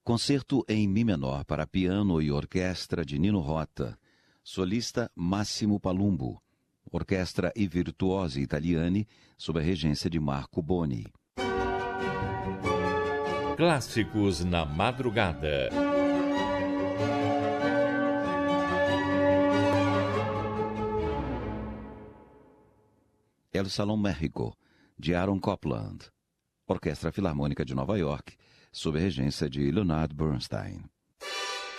Concerto em Mi menor para piano e orquestra de Nino Rota. Solista Massimo Palumbo. Orquestra I Virtuosi Italiani, sob a regência de Marco Boni. Clássicos na madrugada. El Salão México, de Aaron Copland. Orquestra Filarmônica de Nova York, sob a regência de Leonard Bernstein.